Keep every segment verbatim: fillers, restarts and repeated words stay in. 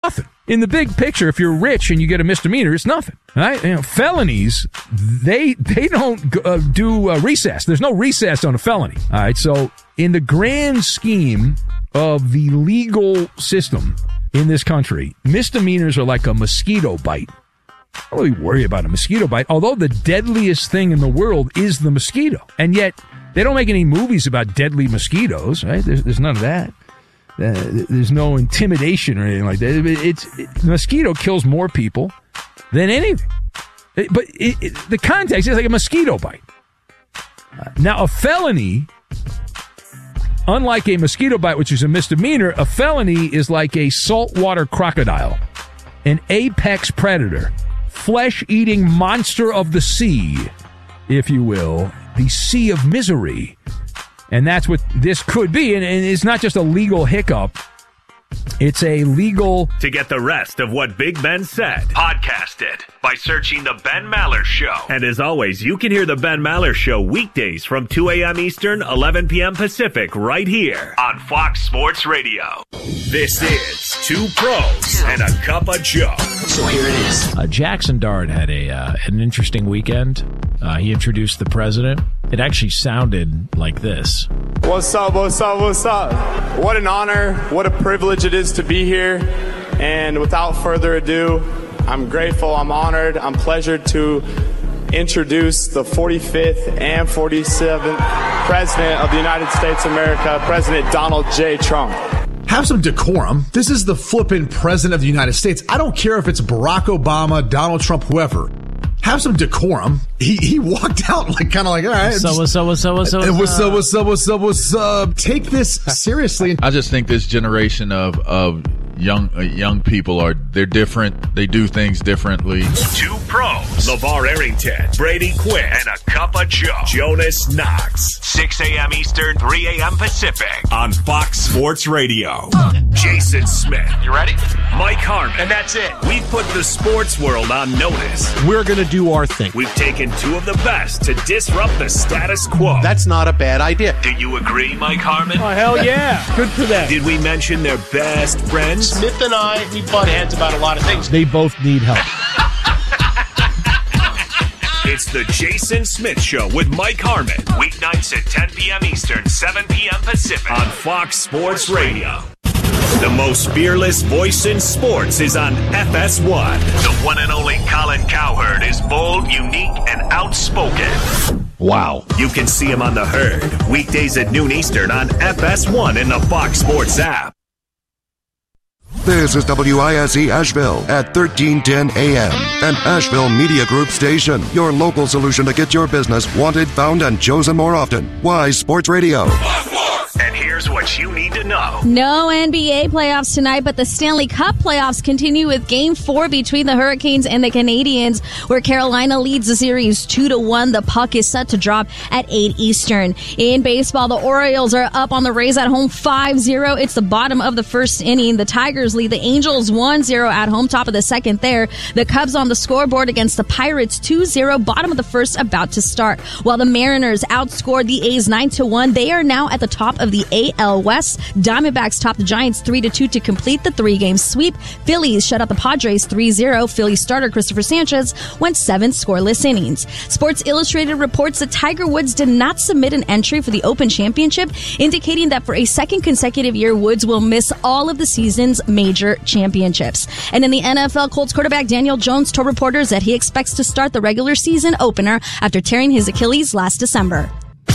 nothing. In the big picture, if you're rich and you get a misdemeanor, it's nothing. Right? You know, felonies, they they don't uh, do uh, recess. There's no recess on a felony. All right, so in the grand scheme of the legal system in this country, misdemeanors are like a mosquito bite. I don't really worry about a mosquito bite, although the deadliest thing in the world is the mosquito. And yet, they don't make any movies about deadly mosquitoes, right? There's, there's none of that. Uh, there's no intimidation or anything like that. It's it, the mosquito kills more people than anything. It, but it, it, the context is like a mosquito bite. Uh, now, a felony, unlike a mosquito bite, which is a misdemeanor, a felony is like a saltwater crocodile, an apex predator, flesh-eating monster of the sea, if you will, the sea of misery. And that's what this could be. And, and it's not just a legal hiccup. It's a legal... To get the rest of what Big Ben said, podcast it by searching The Ben Maller Show. And as always, you can hear The Ben Maller Show weekdays from two a.m. Eastern, eleven p.m. Pacific, right here on Fox Sports Radio. This is Two Pros and a Cup of Joe. So here it is. Uh, Jackson Dart had a uh, an interesting weekend. Uh, he introduced the president. It actually sounded like this. What's up, what's up, what's up? What an honor, what a privilege it is to be here. And without further ado, I'm grateful, I'm honored, I'm pleasured to introduce the forty-fifth and forty-seventh President of the United States of America, President Donald J. Trump. Have some decorum. This is the flippin' President of the United States. I don't care if it's Barack Obama, Donald Trump, whoever. Have some decorum. He he walked out like kind of like, all right. So what's up, what's up, what's up, what's up, what's up, what's up, what's up. Take this seriously. I just think this generation of of young uh, young people are they're different. They do things differently. Two pros: LeVar Arrington, Brady Quinn, and a cup of Joe. Jonas Knox. six a.m. Eastern, three a.m. Pacific on Fox Sports Radio. Jason Smith. You ready? Mike Harmon. And that's it. We've put the sports world on notice. We're going to do our thing. We've taken two of the best to disrupt the status quo. That's not a bad idea. Do you agree, Mike Harmon? Oh, hell yeah. Good for them. Did we mention their best friends? Smith and I, we butt heads about a lot of things. They both need help. It's the Jason Smith Show with Mike Harmon. Weeknights at ten p.m. Eastern, seven p.m. Pacific on Fox Sports Radio. The most fearless voice in sports is on F S one. The one and only Colin Cowherd is bold, unique, and outspoken. Wow. You can see him on The Herd, weekdays at noon Eastern on F S one in the Fox Sports app. This is W I S E Asheville at thirteen ten A M, an Asheville Media Group station. Your local solution to get your business wanted, found, and chosen more often. Wise Sports Radio. And here's what you need to know. No N B A playoffs tonight, but the Stanley Cup playoffs continue with Game four between the Hurricanes and the Canadiens, where Carolina leads the series two to one. The puck is set to drop at eight Eastern. In baseball, the Orioles are up on the Rays at home five zero. It's the bottom of the first inning. The Tigers lead the Angels one zero at home, top of the second there. The Cubs on the scoreboard against the Pirates two zero, bottom of the first about to start. While the Mariners outscored the A's nine to one, they are now at the top of the A L West. Diamondbacks top the Giants three to two to complete the three-game sweep. Phillies shut out the Padres three zero. Phillies starter Christopher Sanchez went seven scoreless innings. Sports Illustrated reports that Tiger Woods did not submit an entry for the Open Championship, indicating that for a second consecutive year, Woods will miss all of the season's major championships. And in the N F L, Colts quarterback Daniel Jones told reporters that he expects to start the regular season opener after tearing his Achilles last December.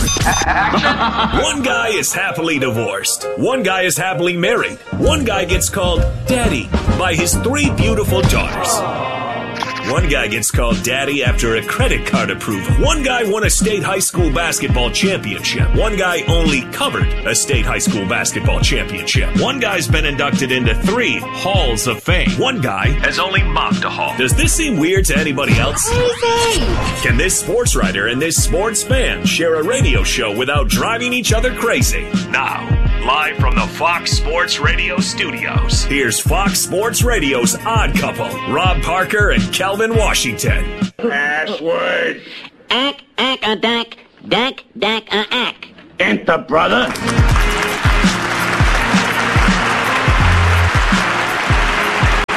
One guy is happily divorced. One guy is happily married. One guy gets called Daddy by his three beautiful daughters. One guy gets called Daddy after a credit card approval. One guy won a state high school basketball championship. One guy only covered a state high school basketball championship. One guy's been inducted into three halls of fame. One guy has only mopped a hall. Does this seem weird to anybody else? Can this sports writer and this sports fan share a radio show without driving each other crazy? Now, live from the Fox Sports Radio studios, here's Fox Sports Radio's Odd Couple, Rob Parker and Kelvin Washington. Password. Ack, ack, a dack, dack, dack, a ack. Enter, brother.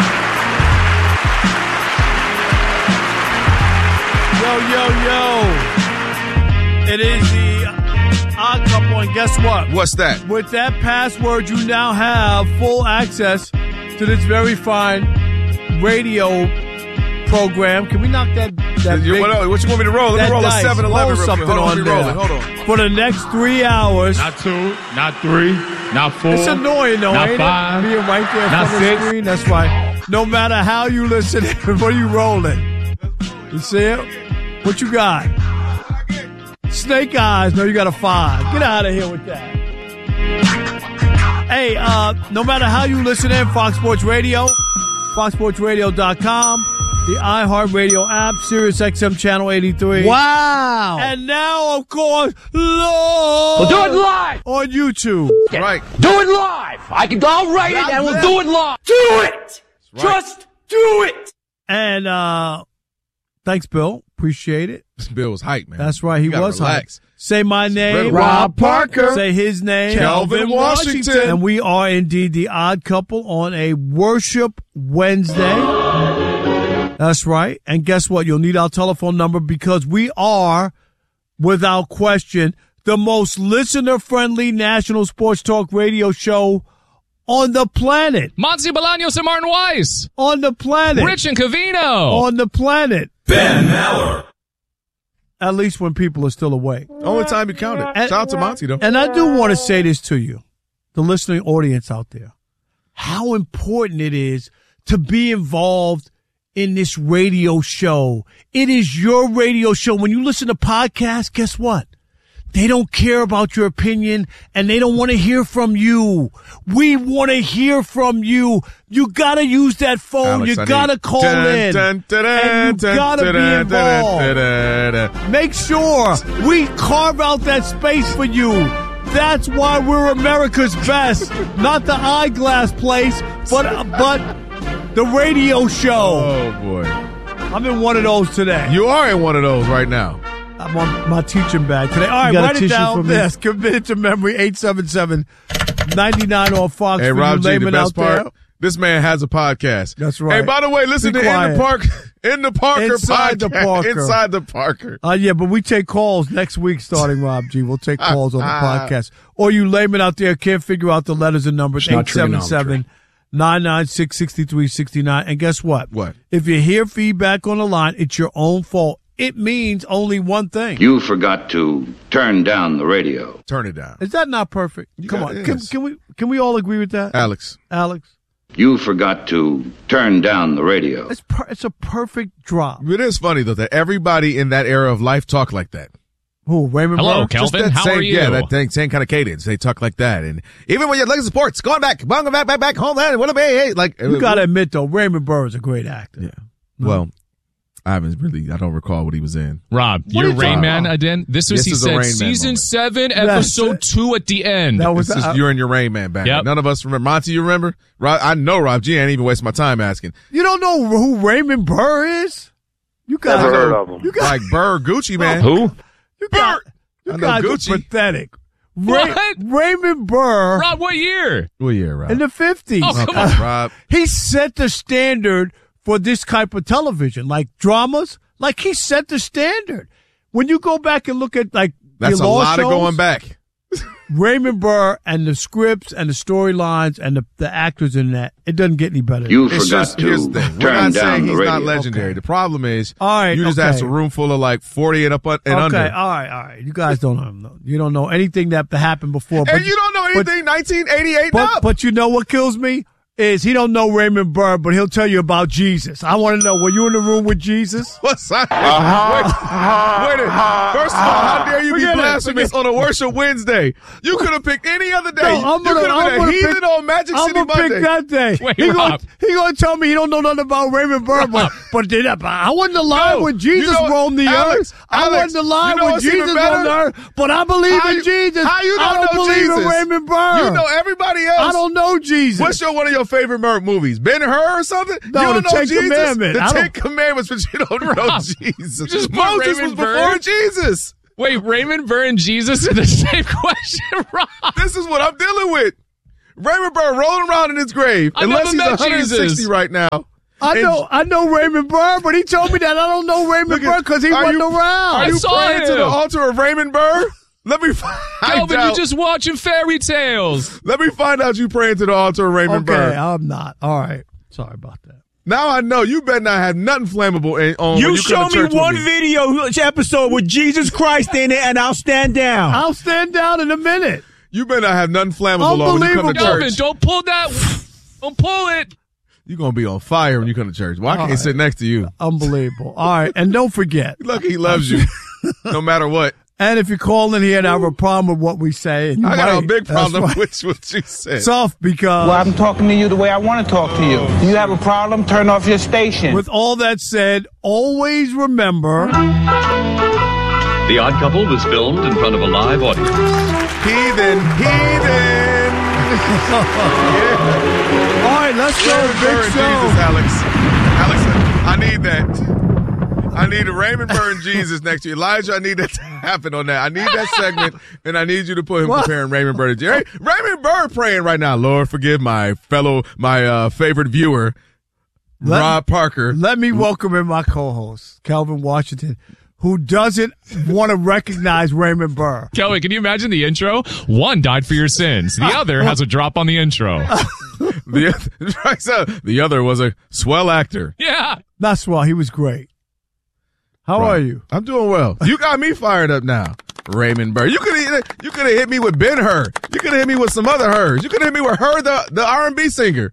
Yo, yo, yo. It is the Odd Couple, and guess what? What's that? With that password, you now have full access to this very fine radio program. Can we knock that? that You- big, what, what you want me to roll? Let me that roll a dice. seven eleven Roll real quick. something Hold on, on let me roll there. it. Hold on. For the next three hours. Not two, not three, not four. It's annoying, though, not ain't five, it? Being right there in not front of the six. screen. That's right. No matter how you listen, what are you rolling? You see it? What you got? Snake eyes. No, you got a five. Get out of here with that. Hey, uh, no matter how you listen in, Fox Sports Radio, fox sports radio dot com, the iHeartRadio app, Sirius X M Channel eighty-three. Wow. And now, of course, live. We'll do it live. On YouTube. Right. Do it live. I can. I'll write it and we'll do it live. Do it. Right. Just do it. And uh, thanks, Bill. Appreciate it. Bill was hype, man. That's right. He You gotta was relax. hype. Say my name. Rob Parker. Say his name. Kelvin Washington. And we are indeed the Odd Couple on a Worship Wednesday. That's right. And guess what? You'll need our telephone number because we are, without question, the most listener-friendly national sports talk radio show on the planet. Monty Bolaños and Martin Weiss. On the planet. Rich and Covino. On the planet. Ben Maller. At least when people are still awake. Only time you counted. And- Shout out to Monty, though. And I do want to say this to you, the listening audience out there, how important it is to be involved in this radio show. It is your radio show. When you listen to podcasts, guess what? They don't care about your opinion and they don't want to hear from you. We want to hear from you. You got to use that phone. Alex, you I got to need- call Dun, in. dun, dun, And you dun, got to dun, be dun, involved. dun, dun, dun. Make sure we carve out that space for you. That's why we're America's best. Not the eyeglass place, but but the radio show. Oh, boy. I'm in one of those today. You are in one of those right now. I'm on my teaching bag today. All right, got a write it tissue down. for me? Yes, commit it to memory. eight seven seven, nine nine on Fox. Hey, for Rob you G, the laymen best out there. part, this man has a podcast. That's right. Hey, by the way, listen Be to In quiet. the Park, In the Parker Inside the podcast. Parker. Inside the Parker. Uh, yeah, but we take calls next week starting, Rob G. We'll take calls on the podcast. Or you laymen out there can't figure out the letters and numbers, It's not eight seven seven, nine nine six, six three six nine. And guess what? What? If you hear feedback on the line, it's your own fault. It means only one thing. You forgot to turn down the radio. Turn it down. Is that not perfect? Come got on. it. Can, Yes. can we can we all agree with that? Alex. Alex? You forgot to turn down the radio. It's per, it's a perfect drop. It is funny, though, that everybody in that era of life talk like that. Who, Raymond Hello, Burr? Kelvin. Just that How same, are you? Yeah, that thing, same kind of cadence. They talk like that. And even when you're looking at sports, going back, going back, back, back, home, man, what a hey, hey, like. You got to admit, though, Raymond Burr is a great actor. Yeah. Well, I haven't really, I don't recall what he was in. Rob, What you're are you Rain talking Man about? again. This was This he is a said Rain Man season moment. seven, That's episode it. two at the end. That was This is, uh, you're in your Rain Man back. Yep. None of us remember. Monty, you remember? Rob, I know Rob G ain't even wasting my time asking. You don't know who Raymond Burr is? You guys Never heard are, of him. You guys, Like Burr, Gucci, man. Who? you got, you I know guys Gucci. are pathetic. What? Raymond Burr Rob, what year? What year, Rob? in the fifties. Oh, come Come on, Rob. He set the standard for this type of television, like dramas. Like he set the standard. When you go back and look at like That's the a law lot shows, of going back. Raymond Burr and the scripts and the storylines and the, the actors in that, it doesn't get any better. You It's forgot just, here's to the thing. We're turn not down saying the he's radio. not legendary. Okay. The problem is, All right, you just okay. asked a room full of like forty and up and okay, under. all right, all right. You guys don't know. You don't know anything that happened before. And you don't know anything nineteen eighty-eight But, up. but you know what kills me? Is he don't know Raymond Burr, but he'll tell you about Jesus. I want to know, were you in the room with Jesus? What's that? Uh-huh. Wait, wait a minute. First of all, how dare you Forget be it, blasphemous on a worship Wednesday? You could have picked any other day. No, I'm you gonna, could have I'm been a gonna heathen pick, on Magic I'm City gonna Monday. pick that day. Wait, he gonna, Rob. he gonna tell me he don't know nothing about Raymond Burr, but but did I, I wasn't alive No, when Jesus you know, roamed the Alex, earth. I Alex, wasn't alive you know when what's even Jesus better? roamed the earth, but I believe How in you- Jesus. how you I don't don't know believe Jesus? in Raymond Burr. You know everybody else. I don't know Jesus. What's your one of your favorite mer- movies? Ben-Hur or something? No, you don't the know Ten Jesus? Commandments. The I Ten don't- Commandments, but you don't know Jesus. just put Moses was Raymond before Burr? Jesus. Wait, Raymond Burr and Jesus are the same question, Rob. This is what I'm dealing with. Raymond Burr rolling around in his grave. I unless never he's met one hundred sixty Jesus. right now. I know, I know Raymond Burr, but he told me that I don't know Raymond Burr because he wasn't you, around. Are you I saw praying him. to the altar of Raymond Burr? Let me find Calvin, out. you're just watching fairy tales. Let me find out you praying to the altar of Raymond Okay, Burr. I'm not. All right. Sorry about that. Now I know you better not have nothing flammable in, on. You, when you show come to me church with one me. video episode with Jesus Christ in it, and I'll stand down. I'll stand down in a minute. You better not have nothing flammable on when you come to Calvin, church. don't pull that. Don't pull it. You're going to be on fire when you come to church. Well, I All can't right. sit next to you. Unbelievable. All right. And don't forget. Look, he loves you no matter what. And if you call in here and have a problem with what we say, and you I got might, a big problem that's with what you said. tough because Well, I'm talking to you the way I want to talk to you. If you have a problem, turn off your station. with all that said, always remember The Odd Couple was filmed in front of a live audience. Heathen, heathen. Yeah. All right, let's go. Raymond Burr Big and show. Jesus, Alex. Alex, I need that. I need a Raymond Burr and Jesus next to you. Elijah, I need that to happen on that. I need that segment, and I need you to put him What? comparing Raymond Burr to Jerry. Raymond Burr praying right now. Lord, forgive my fellow, my uh, favorite viewer, Let- Rob Parker. Let me welcome in my co-host, Calvin Washington, who doesn't want to recognize Raymond Burr. Kelly, can you imagine the intro? One died for your sins. The other has a drop on the intro. the, right, so, the other was a swell actor. Yeah. That's why he was great. How Right. are you? I'm doing well. You got me fired up now, Raymond Burr. You could you could have hit me with Ben Hur. You could have hit me with some other Hurs. You could have hit me with her, the the R and B singer.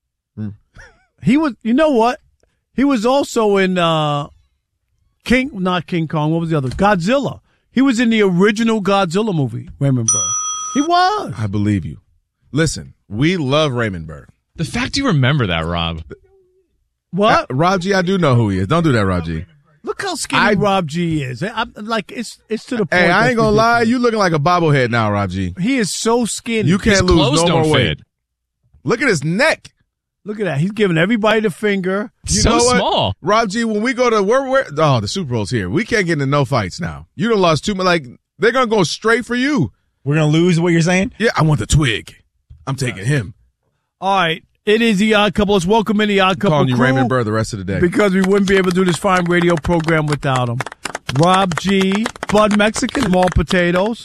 He was, you know what? He was also in uh, King, not King Kong. What was the other? Godzilla. He was in the original Godzilla movie, Raymond Burr. He was. I believe you. Listen, we love Raymond Burr. The fact you remember that, Rob. What? Uh, Rob G, I do know who he is. Don't do that, Rob G. Look how skinny I- Rob G is. I, I'm like it's it's to the point. Hey, I that's ain't gonna lie. ridiculous. You looking like a bobblehead now, Rob G. He is so skinny. You can't His lose clothes no don't more weight. fit. Look at his neck. Look at that. He's giving everybody the finger. You So know what? small. Rob G, when we go to where where oh the Super Bowl's here. We can't get into no fights now. You done lost too much. Like they're gonna go straight for you. We're gonna lose. What you're saying? Yeah, I want the twig. I'm taking him. All right. It is the Odd Couple. Let's welcome in the Odd Couple Calling you crew Raymond Burr the rest of the day. because we wouldn't be able to do this fine radio program without him. Rob G, Bud Mexican, Small Potatoes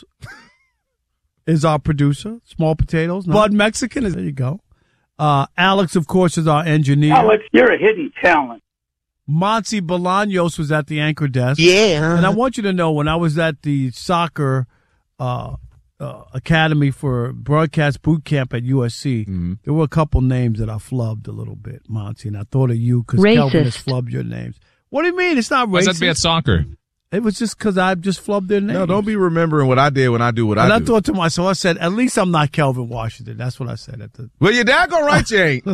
is our producer. Small Potatoes. Bud Mexican is, there you go. Uh, Alex, of course, is our engineer. Alex, you're a hidden talent. Monty Bolaños was at the anchor desk. Yeah. And I want you to know, when I was at the soccer uh, uh, academy for broadcast boot camp at U S C, Mm-hmm. there were a couple names that I flubbed a little bit, Monty, and I thought of you because Racist. Kelvin has flubbed your names. What do you mean? It's not Why does that racist. be at soccer? It was just because I just flubbed their names. No, don't be remembering what I did when I do what And I I do. thought to myself, I said, at least I'm not Kelvin Washington. That's what I said at the. Well, your dad gonna write you ain't.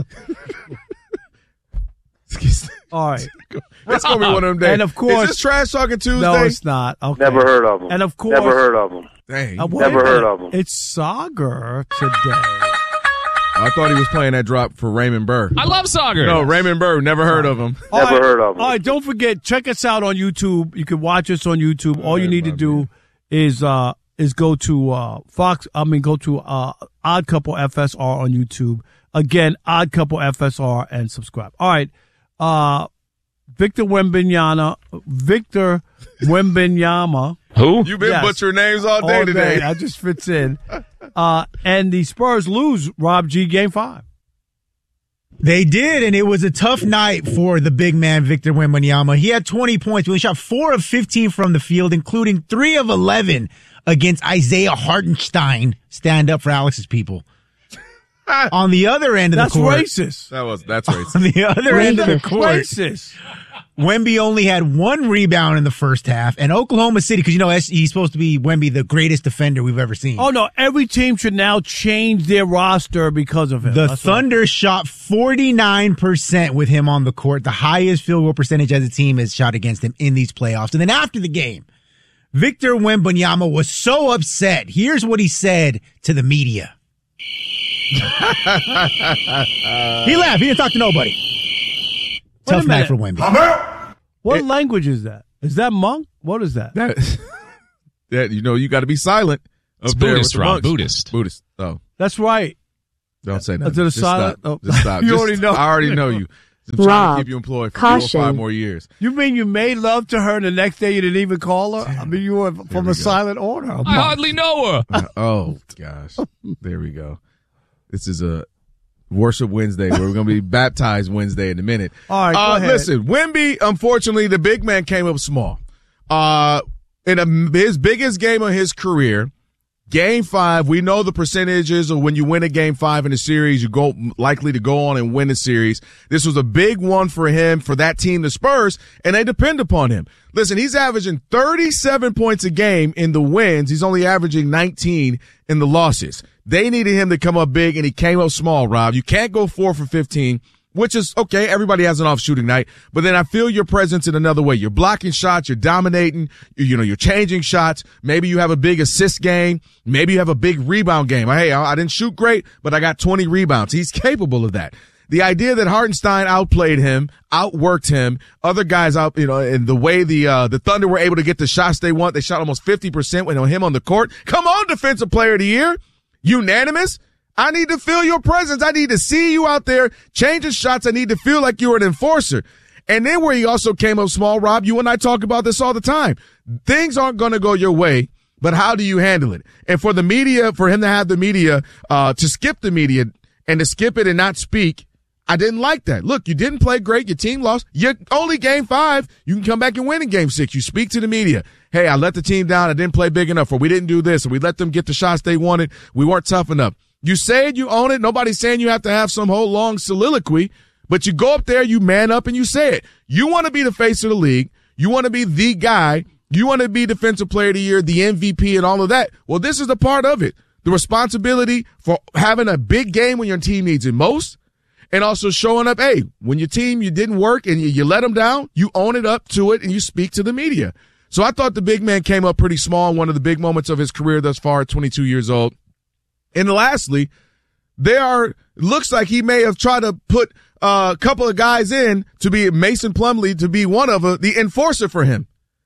All right. It's gonna be one of them days. And of course- is this Trash Talking Tuesday? No, it's not. Okay. Never heard of them. And of course, Never heard of them. Dang. Uh, wait Never a heard minute. of 'em. It's Sagar today. I thought he was playing that drop for Raymond Burr. I love soccer. No, Raymond Burr. Never heard of him. All Never right. heard of 'em. All right, don't forget, check us out on YouTube. You can watch us on YouTube. All you need to do is uh is go to uh Fox. I mean, go to uh Odd Couple F S R on YouTube. Again, Odd Couple F S R and subscribe. All right, uh, Victor Wembanyama, Victor Wembanyama. Who? You've been Yes. butchering names all day All today. That just fits in. Uh, and the Spurs lose Rob G game five. They did, and it was a tough night for the big man, Victor Wembanyama. He had twenty points. He shot four of fifteen from the field, including three of eleven against Isaiah Hartenstein. Stand up for Alex's people. On the other end of That's the court. racist. That was that's racist. On the other end of the Racist. court. Racist. Wemby only had one rebound in the first half, and Oklahoma City, because you know he's supposed to be Wemby, the greatest defender we've ever seen. Oh no! Every team should now change their roster because of him. The That's what- Thunder shot forty-nine percent with him on the court, the highest field goal percentage as a team has shot against him in these playoffs. And then after the game, Victor Wembanyama was so upset. Here's what he said to the media. He laughed. He didn't talk to nobody. Wait a Tough night minute. for Wemby. What It- language is that? Is that monk? What is that? That, that you know, you got to be silent. It's up there Buddhist, with the Rob. monks. Buddhist. Buddhist. Oh, That's right. don't say that. Is it a Just silent- Stop. oh. Just stop. You Just- already know. I already know you. I'm trying Rob, to keep you employed for caution. four or five more years. You mean you made love to her and the next day you didn't even call her? I mean, you were from a silent order. I hardly know her. Uh, oh, gosh. There we go. This is a Worship Wednesday where we're going to be baptized Wednesday in a minute. All right, go uh, ahead. Listen, Wemby, unfortunately, the big man came up small. Uh, in a, his biggest game of his career, Game five, we know the percentages of when you win a game five in a series, you go likely to go on and win a series. This was a big one for him, for that team, the Spurs, and they depend upon him. Listen, he's averaging thirty-seven points a game in the wins. He's only averaging nineteen in the losses. They needed him to come up big, and he came up small, Rob. You can't go four for fifteen. Which is okay. Everybody has an off shooting night, but then I feel your presence in another way. You're blocking shots. You're dominating. You, you know, you're changing shots. Maybe you have a big assist game. Maybe you have a big rebound game. Hey, I, I didn't shoot great, but I got twenty rebounds. He's capable of that. The idea that Hartenstein outplayed him, outworked him, other guys out, you know, and the way the, uh, the Thunder were able to get the shots they want. They shot almost fifty percent with him on the court. Come on, defensive player of the year. Unanimous. I need to feel your presence. I need to see you out there changing shots. I need to feel like you're an enforcer. And then where he also came up small, Rob, you and I talk about this all the time. Things aren't going to go your way, but how do you handle it? And for the media, for him to have the media, uh, to skip the media and to skip it and not speak, I didn't like that. Look, you didn't play great. Your team lost. You're only game five. You can come back and win in game six. You speak to the media. Hey, I let the team down. I didn't play big enough, or we didn't do this, or we let them get the shots they wanted. We weren't tough enough. You say it, you own it. Nobody's saying you have to have some whole long soliloquy, but you go up there, you man up, and you say it. You want to be the face of the league. You want to be the guy. You want to be defensive player of the year, the M V P, and all of that. Well, this is a part of it. The responsibility for having a big game when your team needs it most, and also showing up, hey, when your team, you didn't work and you, you let them down, you own it up to it and you speak to the media. So I thought the big man came up pretty small in one of the big moments of his career thus far at twenty-two years old. And lastly, there are, looks like he may have tried to put uh, a couple of guys in to be Mason Plumlee to be one of a, the enforcer for him.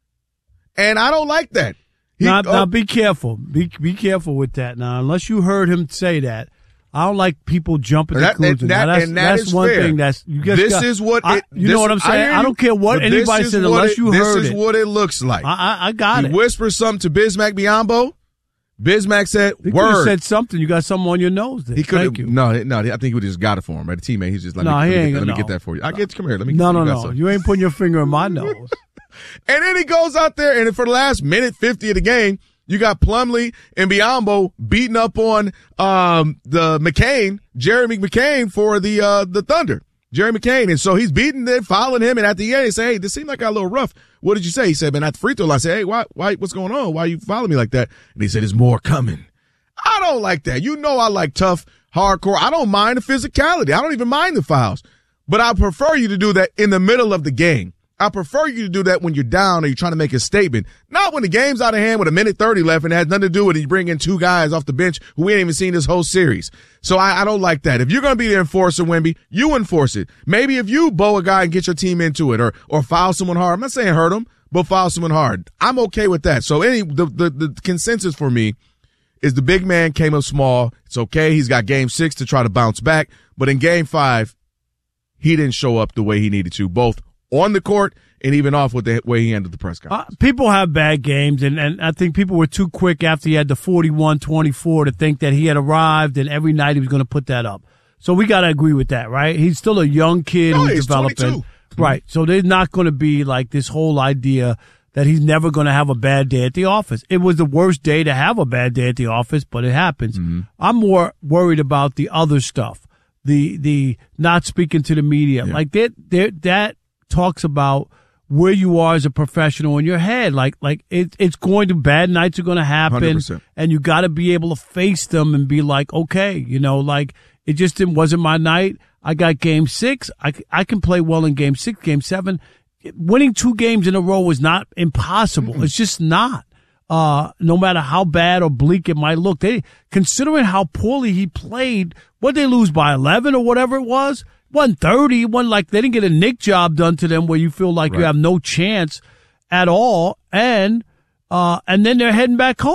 And I don't like that. He, now, oh, now, be careful. Be be careful with that. Now, unless you heard him say that, I don't like people jumping to that, conclusions. and that, now, that's and that that's is one fair. thing that's you just this got, is what I, it, you this, know what I'm saying. I, I don't care what anybody says unless it, you this heard is it. This is what it looks like. I, I, I got he it. He whispered something to Bismack Biyombo. Bismack said, he "Word." Could have said something. You got something on your nose. There. He could Thank you. No, no. I think he would have just got it for him. Right, a teammate. He's just like, no, let, me, he let, me, ain't get, let me no. get that for you. I get come here. Let me. No, get, no, you no. something. You ain't putting your finger in my nose. And then he goes out there, and for the last minute fifty of the game, you got Plumlee and Biyombo beating up on um the McCain, Jeremy McCain for the uh the Thunder. Jeremy McCain. And so he's beating them, fouling him, and at the end he say, hey, this seemed like I got a little rough. What did you say? He said, man, at the free throw line, I said, hey, why why what's going on? Why are you following me like that? And he said, there's more coming. I don't like that. You know I like tough, hardcore. I don't mind the physicality. I don't even mind the fouls. But I prefer you to do that in the middle of the game. I prefer you to do that when you're down or you're trying to make a statement, not when the game's out of hand with a minute thirty left and it has nothing to do with it. You bring in two guys off the bench who we ain't even seen this whole series. So I, I don't like that. If you're going to be the enforcer, Wemby, you enforce it. Maybe if you bow a guy and get your team into it or, or foul someone hard. I'm not saying hurt him, but foul someone hard. I'm okay with that. So any, the, the, the consensus for me is the big man came up small. It's okay. He's got game six to try to bounce back. But in game five, he didn't show up the way he needed to, both on the court and even off with the way he handled the press conference. Uh, people have bad games, and, and I think people were too quick after he had the forty-one twenty-four to think that he had arrived and every night he was going to put that up. So we got to agree with that, right? He's still a young kid no, who's developing. twenty-two. Right. So there's not going to be like this whole idea that he's never going to have a bad day at the office. It was the worst day to have a bad day at the office, but it happens. Mm-hmm. I'm more worried about the other stuff, the the not speaking to the media. Yeah. Like that, that, that talks about where you are as a professional in your head. Like, like it, it's going to, bad nights are going to happen. one hundred percent. And you got to be able to face them and be like, okay, you know, like it just didn't, wasn't my night. I got game six. I, I can play well in game six, game seven. Winning two games in a row is not impossible. Mm-hmm. It's just not. Uh, no matter how bad or bleak it might look, they, considering how poorly he played, what they lose by eleven or whatever it was, one thirty, one like they didn't get a Nick job done to them where you feel like right. you have no chance at all, and uh, and then they're heading back home.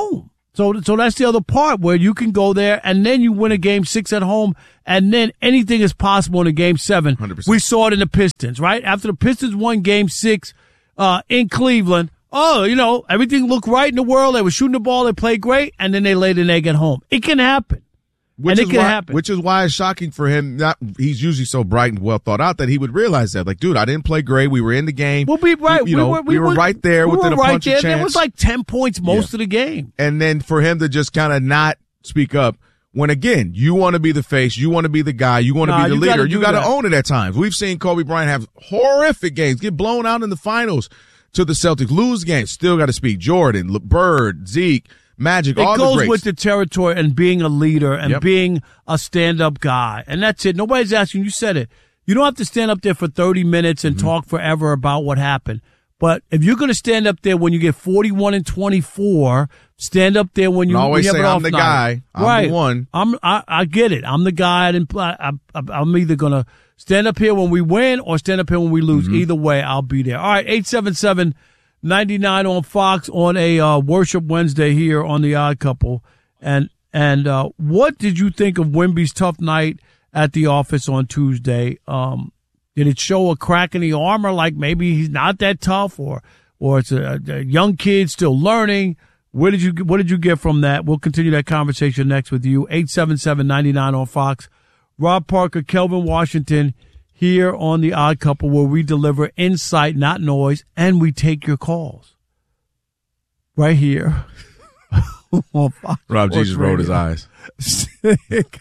So, so that's the other part where you can go there and then you win a game six at home, and then anything is possible in a game seven. one hundred percent. We saw it in the Pistons, right? After the Pistons won game six uh, in Cleveland, oh, you know, everything looked right in the world. They were shooting the ball, they played great, and then they laid an egg at home. It can happen. Which and is it can why, happen. Which is why it's shocking for him. Not he's usually so bright and well thought out that he would realize that. Like, dude, I didn't play great. We were in the game. We'll be right. We, you we know, were, we, we were right there we within were a right punch there. of chance. There was like ten points most yeah. of the game. And then for him to just kind of not speak up when, again, you want to be the face, you want to be the guy, you want to nah, be the you leader, gotta you got to that. own it at times. We've seen Kobe Bryant have horrific games, get blown out in the finals to the Celtics, lose games, still got to speak. Jordan, Bird, Zeke, Magic, it all the goes greats. with the territory and being a leader and yep. being a stand-up guy. And that's it. Nobody's asking. You said it. You don't have to stand up there for thirty minutes and mm-hmm. talk forever about what happened. But if you're going to stand up there when you get forty-one and twenty-four, stand up there when you, and always when you have say, an I'm off the night. guy. I'm right. the one. I'm, I, I get it. I'm the guy. I didn't, I, I, I'm either going to stand up here when we win or stand up here when we lose. Mm-hmm. Either way, I'll be there. All right, eight seven seven ninety-nine on Fox on a uh, Worship Wednesday here on The Odd Couple. And and uh, what did you think of Wemby's tough night at the office on Tuesday? Um, did it show a crack in the armor, like maybe he's not that tough, or or it's a, a young kid still learning? Where did you what did you get from that? We'll continue that conversation next with you. eight seven seven ninety-nine on Fox. Rob Parker, Kelvin Washington, here on The Odd Couple, where we deliver insight, not noise, and we take your calls. Right here. on Fox Rob Jesus rolled his eyes. Stick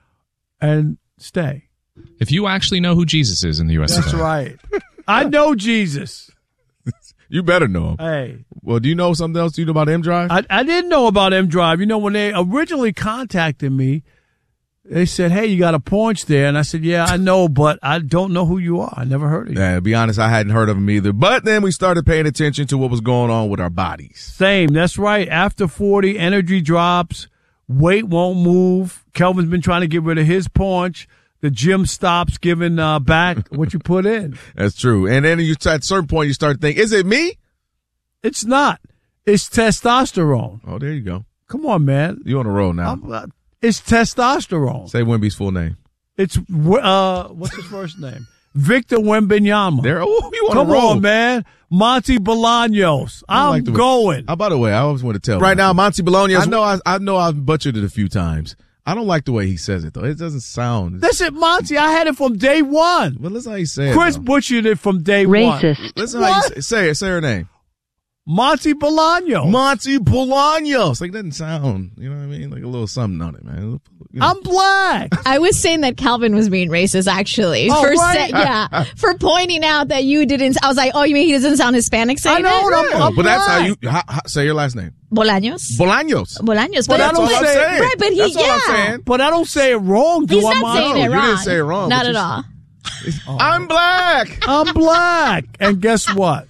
and stay. If you actually know who Jesus is in the U S That's right. I know Jesus. You better know him. Hey. Well, do you know something else you know about M Drive? I, I didn't know about M Drive. You know, when they originally contacted me, they said, hey, you got a paunch there. And I said, yeah, I know, but I don't know who you are. I never heard of you. Yeah, to be honest, I hadn't heard of him either. But then we started paying attention to what was going on with our bodies. Same. That's right. After forty, energy drops. Weight won't move. Kelvin's been trying to get rid of his paunch. The gym stops giving uh, back what you put in. That's true. And then you, at a certain point, you start thinking, is it me? It's not. It's testosterone. Oh, there you go. Come on, man. You on a roll now. Uh, it's testosterone. Say Wemby's full name. It's, uh, what's his first name? Victor Wembanyama. There, oh, you on Come a roll. on, man. Monty Bolaños. I'm like the, going. Oh, by the way, I always want to tell right now, Monty Bolaños. I know, I, I know, I've butchered it a few times. I don't like the way he says it though. It doesn't sound. That's it, Monty. I had it from day one. Well, listen how you say it. Chris though. butchered it from day Racist. one. Listen what? how you say, say it. Say her name. Monty Bolaños. Monty Bolaños. Like, it doesn't sound, you know what I mean? Like a little something on it, man. You know. I'm black. I was saying that Calvin was being racist, actually. Oh, for right? sa- yeah, for pointing out that you didn't. I was like, oh, you mean he doesn't sound Hispanic saying I know, it? I'm, I'm but black. that's how you how, how, say your last name. Bolaños. Bolaños. Bolaños. But, But, I don't all I'm say saying. right, but he, That's all yeah. I'm saying. But I don't say it wrong, do He's I, not Monty? saying No, it you wrong. didn't say it wrong, Not but at you- all. I'm black. I'm black. And guess what?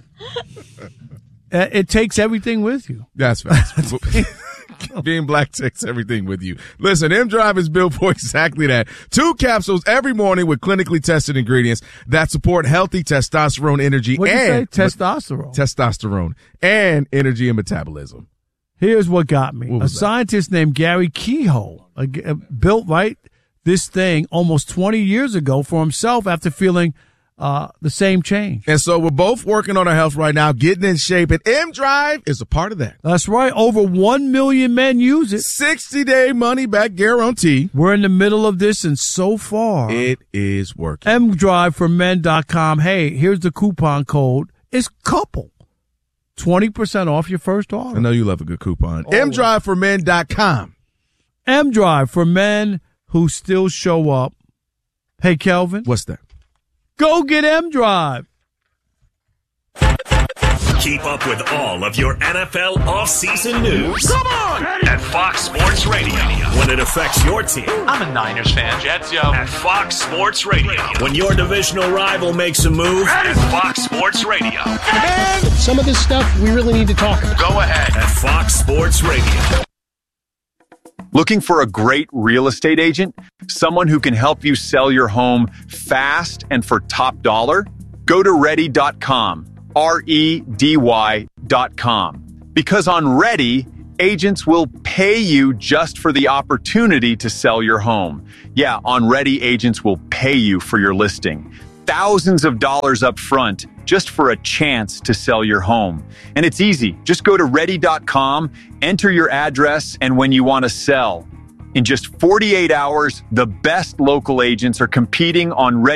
Uh, It takes everything with you. That's facts. Being black takes everything with you. Listen, M Drive is built for exactly that. Two capsules every morning with clinically tested ingredients that support healthy testosterone, energy, What did you and say? Testosterone. testosterone and energy and metabolism. Here's what got me. What A was that? scientist named Gary Kehoe uh, g- uh, built right this thing almost twenty years ago for himself after feeling uh, the same change. And so we're both working on our health right now, getting in shape, and M Drive is a part of that. That's right. Over one million men use it. sixty-day money-back guarantee. We're in the middle of this, and so far, It is working. m drive for men dot com. Hey, here's the coupon code. It's couple. twenty percent off your first I order. know you love a good coupon. Always. m drive for men dot com. M-Drive for men who still show up. Hey, Kelvin, What's that? go get M-Drive. Keep up with all of your N F L offseason news. Come on! At Fox Sports Radio. When it affects your team. I'm a Niners fan. Jets, yo. At Fox Sports Radio. When your divisional rival makes a move. At Fox Sports Radio. And some of this stuff we really need to talk about. Go ahead. At Fox Sports Radio. Looking for a great real estate agent? Someone who can help you sell your home fast and for top dollar? Go to ready dot com. R E D Y dot com. Because on Ready, agents will pay you just for the opportunity to sell your home. Yeah, on Ready, agents will pay you for your listing. Thousands of dollars up front just for a chance to sell your home. And it's easy. Just go to ready dot com, enter your address, and when you want to sell. In just forty-eight hours, the best local agents are competing on Ready.